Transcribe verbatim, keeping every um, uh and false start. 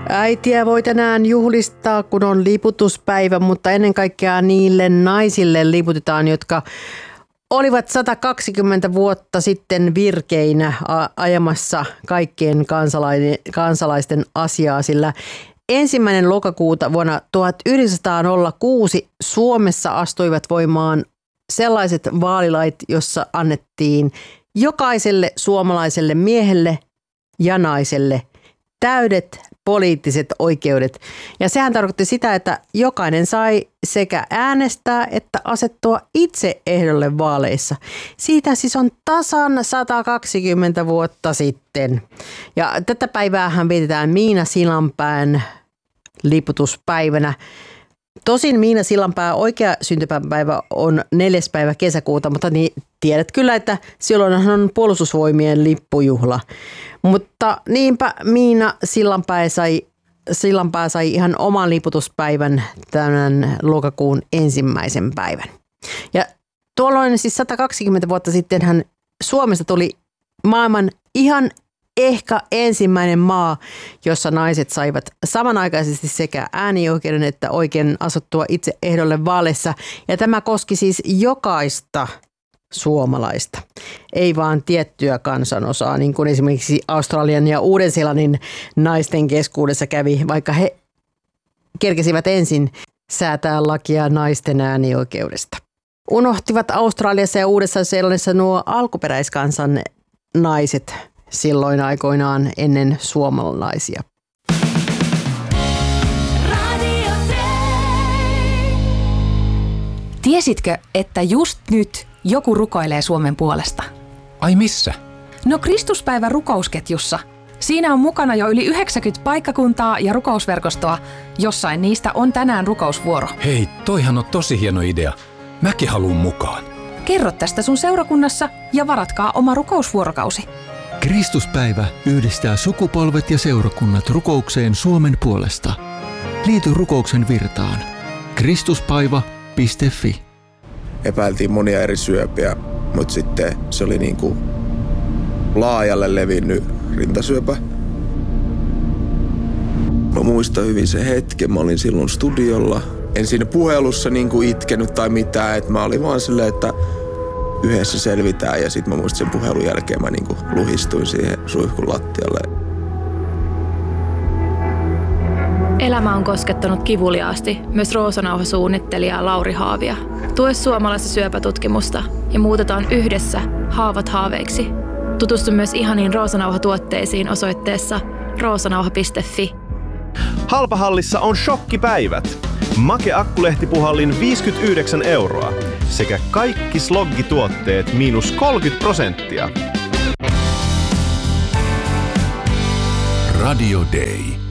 Äitiä voi tänään juhlistaa, kun on liputuspäivä, mutta ennen kaikkea niille naisille liputetaan, jotka olivat sata kaksikymmentä vuotta sitten virkeinä ajamassa kaikkien kansalaisten asiaa, sillä ensimmäinen lokakuuta vuonna tuhatyhdeksänsataakuusi Suomessa astuivat voimaan sellaiset vaalilait, jossa annettiin jokaiselle suomalaiselle miehelle ja naiselle täydet poliittiset oikeudet. Ja sehän tarkoitti sitä, että jokainen sai sekä äänestää että asettua itse ehdolle vaaleissa. Siitä siis on tasan sata kaksikymmentä vuotta sitten. Ja tätä päiväähän vietetään Miina Sillanpään liputuspäivänä. Tosin Miina Sillanpää oikea syntymäpäivä on neljäs päivä kesäkuuta, mutta niin tiedät kyllä, että silloinhan on puolustusvoimien lippujuhla. Mutta niinpä Miina Sillanpää sai, Sillanpää sai ihan oman liputuspäivän tämän lokakuun ensimmäisen päivän. Ja tuolloin siis sata kaksikymmentä vuotta sitten hän Suomesta tuli maailman ihan ehkä ensimmäinen maa, jossa naiset saivat samanaikaisesti sekä äänioikeuden että oikeuden asettua itse ehdolle vaaleissa. Ja tämä koski siis jokaista suomalaista, ei vaan tiettyä kansanosaa, niin kuin esimerkiksi Australian ja Uuden-Seelannin naisten keskuudessa kävi, vaikka he kerkesivät ensin säätää lakia naisten äänioikeudesta. Unohtivat Australiassa ja Uudessa-Seelannissa nuo alkuperäiskansan naiset silloin aikoinaan ennen suomalaisia. Tiesitkö, että just nyt joku rukoilee Suomen puolesta? Ai missä? No Kristuspäivän rukousketjussa. Siinä on mukana jo yli yhdeksänkymmentä paikkakuntaa ja rukousverkostoa. Jossain niistä on tänään rukousvuoro. Hei, toihan on tosi hieno idea. Mäkin haluun mukaan. Kerro tästä sun seurakunnassa ja varatkaa oma rukousvuorokausi. Kristuspäivä yhdistää sukupolvet ja seurakunnat rukoukseen Suomen puolesta. Liity rukouksen virtaan. kristuspäivä piste fi. Epäiltiin monia eri syöpiä, mutta sitten se oli niin kuin laajalle levinnyt rintasyöpä. Mä muistan hyvin se hetken, mä olin silloin studiolla. En siinä puhelussa niin kuin itkenyt tai mitään, että mä olin vaan silleen, että yhdessä selvitään, ja sitten mä muistin sen puhelun jälkeen mä niinku luhistuin siihen suihkun lattialle. Elämä on koskettanut kivuliaasti myös Roosanauha-suunnittelija Lauri Haavia. Tue suomalaista syöpätutkimusta ja muutetaan yhdessä haavat haaveiksi. Tutustu myös ihaniin Roosanauha-tuotteisiin osoitteessa roosanauha piste fi. Halpahallissa on shokkipäivät. Make Akkulehtipuhallin viisikymmentäyhdeksän euroa sekä kaikki sloggituotteet miinus kolmekymmentä prosenttia. Radio Day.